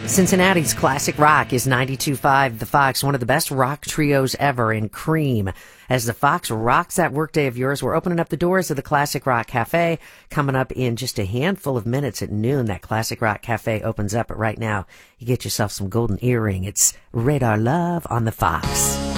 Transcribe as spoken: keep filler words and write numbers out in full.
Cincinnati's classic rock is ninety-two point five The Fox, one of the best rock trios ever in Cream. As the Fox rocks that workday of yours, we're opening up the doors of the Classic Rock Cafe. Coming up in just a handful of minutes at noon, that Classic Rock Cafe opens up. But right now, you get yourself some golden earring. It's Radar Love on the Fox.